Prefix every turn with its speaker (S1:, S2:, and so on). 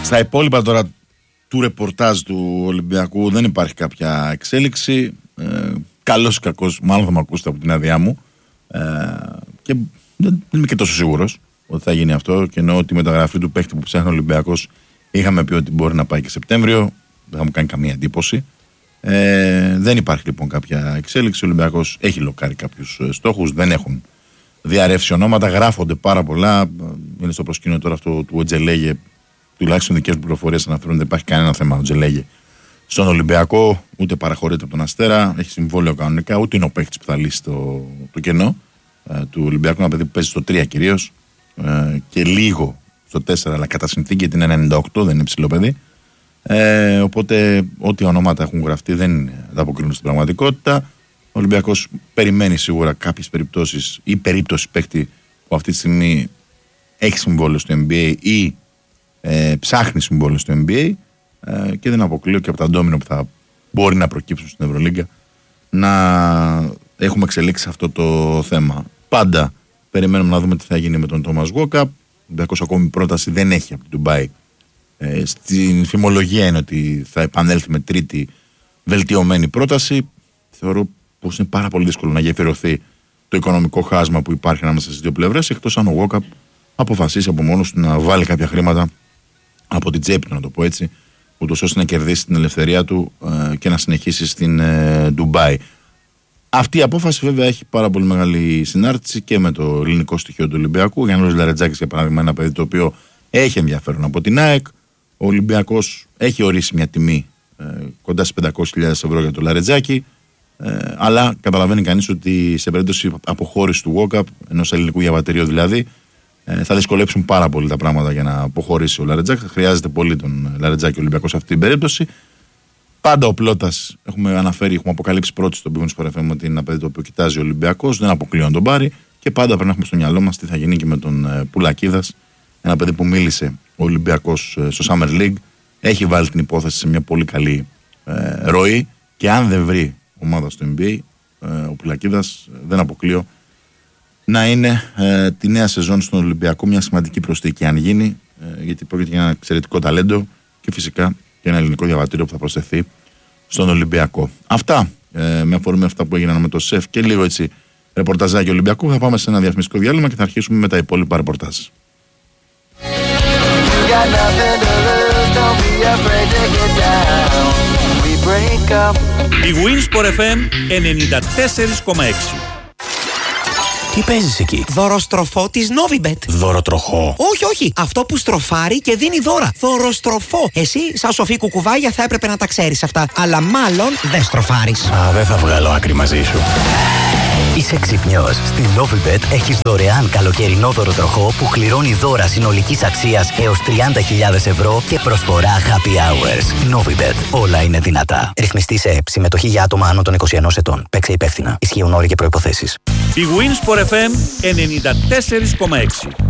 S1: Στα υπόλοιπα τώρα του ρεπορτάζ του Ολυμπιακού δεν υπάρχει κάποια εξέλιξη. Καλός ή κακός, μάλλον θα με ακούσετε από την άδειά μου. Και δεν είμαι και τόσο σίγουρος ότι θα γίνει αυτό. Και εννοώ ότι η μεταγραφή του παίχτη που ψάχνει ο Ολυμπιακός είχαμε πει ότι μπορεί να πάει και Σεπτέμβριο. Δεν θα μου κάνει καμία εντύπωση. Δεν υπάρχει λοιπόν κάποια εξέλιξη. Ο Ολυμπιακός έχει λοκάρει κάποιους στόχους. Δεν έχουν διαρρεύσει ονόματα. Γράφονται πάρα πολλά. Είναι στο προσκήνιο τώρα αυτό του Οτζελέγε. Τουλάχιστον δικές μου πληροφορίες αναφέρουν ότι δεν υπάρχει κανένα θέμα ο Οτζελέγε στον Ολυμπιακό. Ούτε παραχωρείται από τον Αστέρα. Έχει συμβόλαιο κανονικά. Ούτε είναι ο παίκτης που θα λύσει το κενό του Ολυμπιακού. Ένα παιδί που παίζει στο 3 κυρίως και λίγο στο 4, αλλά κατά συνθήκη γιατί είναι 98, δεν είναι ψηλό παιδί. Οπότε ό,τι ονόματα έχουν γραφτεί δεν ανταποκρίνουν στην πραγματικότητα. Ο Ολυμπιακός περιμένει σίγουρα κάποιες περιπτώσεις ή περίπτωση παίκτη που αυτή τη στιγμή έχει συμβόλαιο στο NBA ή ψάχνει συμβόλαιο στο NBA και δεν αποκλείω και από τα ντόμινο που θα μπορεί να προκύψουν στην Ευρωλίγκα να έχουμε εξελίξει αυτό το θέμα. Πάντα περιμένουμε να δούμε τι θα γίνει με τον Τόμας Γουόκαπ. Ο Ολυμπιακός ακόμη πρόταση δεν έχει από την Ντουμπάι. Στην φημολογία είναι ότι θα επανέλθει με τρίτη βελτιωμένη πρόταση. Θεωρώ πως είναι πάρα πολύ δύσκολο να γεφυρωθεί το οικονομικό χάσμα που υπάρχει ανάμεσα στις δύο πλευρές, εκτός αν ο Γουόκαπ αποφασίσει από μόνος του να βάλει κάποια χρήματα από την τσέπη του, να το πω έτσι, ούτως ώστε να κερδίσει την ελευθερία του και να συνεχίσει στην Ντουμπάι. Αυτή η απόφαση βέβαια έχει πάρα πολύ μεγάλη συνάρτηση και με το ελληνικό στοιχείο του Ολυμπιακού. Γιάννης Λαρετζάκης, για παράδειγμα, ένα παιδί το οποίο έχει ενδιαφέρον από την ΑΕΚ. Ο Ολυμπιακός έχει ορίσει μια τιμή κοντά στις 500.000 ευρώ για το Λαρετζάκη. Αλλά καταλαβαίνει κανείς ότι σε περίπτωση αποχώρηση του Γουόκαπ, ενός ελληνικού διαβατηρίου δηλαδή, θα δυσκολέψουν πάρα πολύ τα πράγματα για να αποχωρήσει ο Λαρετζάκη. Χρειάζεται πολύ τον Λαρετζάκη ο Ολυμπιακός σε αυτή την περίπτωση. Πάντα ο Πλώτας, έχουμε αποκαλύψει πρώτοι στον Big Win Sport FM ότι είναι ένα παιδί το οποίο κοιτάζει ο Ολυμπιακός, δεν αποκλείω να τον πάρει και πάντα πρέπει να έχουμε στο μυαλό μας τι θα γίνει και με τον Πουλακίδας. Ένα παιδί που μίλησε ο Ολυμπιακός στο Summer League, έχει βάλει την υπόθεση σε μια πολύ καλή ροή και αν δεν βρει ομάδα στο NBA, ο Πουλακίδας δεν αποκλείω να είναι τη νέα σεζόν στον Ολυμπιακό μια σημαντική προσθήκη αν γίνει, γιατί πρόκειται για ένα εξαιρετικό ταλέντο και φυσικά και ένα ελληνικό διαβατήριο που θα προσθεθεί στον Ολυμπιακό. Αυτά με αφορμή αυτά που έγιναν με το ΣΕΦ και λίγο έτσι ρεπορταζάκι Ολυμπιακού. Θα πάμε σε ένα διαφημιστικό διάλειμμα και θα αρχίσουμε με τα υπόλοιπα ρεπορτάζ.
S2: Η Win Sport FM 94,6.
S3: Τι παίζεις εκεί?
S4: Δωροστροφό της Novibet.
S3: Δωροτροχό?
S4: Όχι. Αυτό που στροφάρει και δίνει δώρα. Δωροστροφό. Εσύ, σαν σοφή κουκουβάγια, θα έπρεπε να τα ξέρεις αυτά. Αλλά μάλλον δεν στροφάρεις.
S3: Δεν θα βγάλω άκρη μαζί σου. Είσαι ξυπνιός. Στη Novibet έχεις δωρεάν καλοκαιρινό δωροτροχό που κληρώνει δώρα συνολικής αξίας έως 30.000 ευρώ και προσφορά happy hours. Novibet. Όλα είναι δυνατά. Ρυθμιστή σε ΕΠ. Συμμετοχή για άτομα άνω των 21 ετών. Παίξε υπεύθυνα. Ισχύουν όροι και προϋποθέσεις.
S2: Η Win Sport FM 94,6.